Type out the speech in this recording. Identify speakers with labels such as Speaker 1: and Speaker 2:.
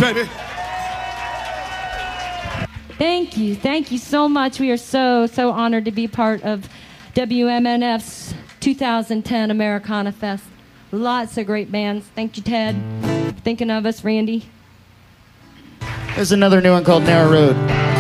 Speaker 1: baby.
Speaker 2: Thank you. Thank you so much. We are so honored to be part of WMNF's 2010 Americana Fest. Lots of great bands. Thank you, Ted, for thinking of us, Randy.
Speaker 3: There's another new one called Narrow Road.